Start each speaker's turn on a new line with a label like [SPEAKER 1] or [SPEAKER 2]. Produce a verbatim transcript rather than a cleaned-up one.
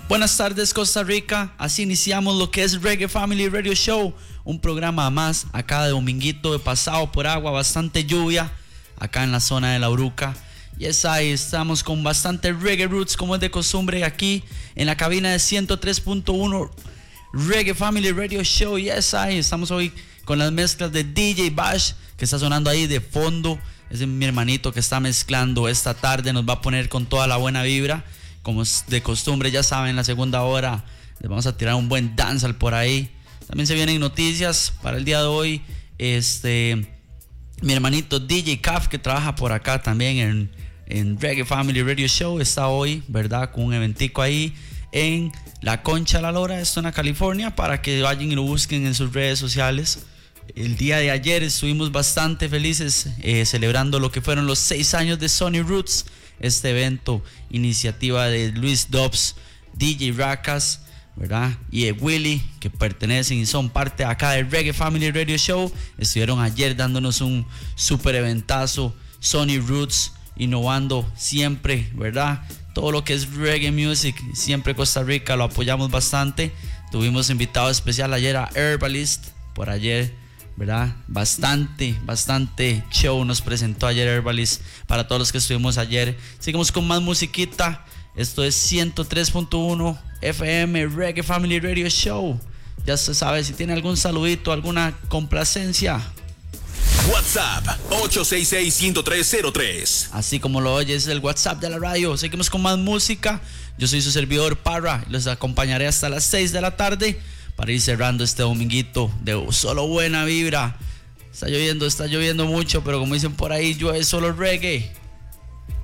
[SPEAKER 1] Buenas tardes, Costa Rica. Así iniciamos lo que es Reggae Family Radio Show, un programa más acá de dominguito de pasado por agua, bastante lluvia acá en la zona de La Uruca. Y es ahí, estamos con bastante reggae roots como es de costumbre aquí en la cabina de ciento tres punto uno Reggae Family Radio Show. Y es ahí, estamos hoy con las mezclas de D J Bash que está sonando ahí de fondo. Ese es mi hermanito que está mezclando esta tarde, nos va a poner con toda la buena vibra. Como es de costumbre, ya saben, la segunda hora les vamos a tirar un buen dancehall por ahí. También se vienen noticias para el día de hoy. Este, mi hermanito D J Caf, que trabaja por acá también en, en Reggae Family Radio Show, está hoy, ¿verdad? Con un eventico ahí en La Concha La Lora, esto en la California, para que vayan y lo busquen en sus redes sociales. El día de ayer estuvimos bastante felices eh, celebrando lo que fueron los seis años de Sony Roots. Este evento, iniciativa de Luis Dobbs, D J Racas, ¿verdad? Y de Willy, que pertenecen y son parte acá del Reggae Family Radio Show. Estuvieron ayer dándonos un super eventazo. Sony Roots, innovando siempre, ¿verdad? Todo lo que es reggae music, siempre Costa Rica lo apoyamos bastante. Tuvimos invitado especial ayer a Herbalist, por ayer, ¿verdad? Bastante, bastante show nos presentó ayer Herbalist para todos los que estuvimos ayer. Seguimos con más musiquita. Esto es ciento tres punto uno F M Reggae Family Radio Show. Ya se sabe, si tiene algún saludito, alguna complacencia,
[SPEAKER 2] WhatsApp ocho seis seis, uno cero tres cero tres.
[SPEAKER 1] así como lo oyes, es el WhatsApp de la radio. Seguimos con más música. Yo soy su servidor Parra y los acompañaré hasta las seis de la tarde para ir cerrando este dominguito de solo buena vibra. Está lloviendo, está lloviendo mucho, pero como dicen por ahí, llueve solo reggae.